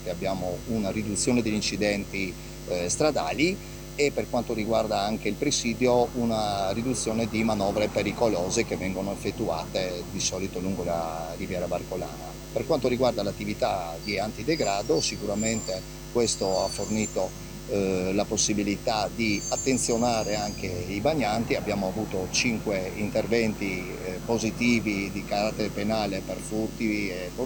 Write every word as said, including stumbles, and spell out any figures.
sicuramente abbiamo una riduzione degli incidenti eh, stradali e per quanto riguarda anche il presidio una riduzione di manovre pericolose che vengono effettuate di solito lungo la riviera Barcolana. Per quanto riguarda l'attività di antidegrado, sicuramente questo ha fornito eh, la possibilità di attenzionare anche i bagnanti. Abbiamo avuto cinque interventi eh, positivi di carattere penale per furti e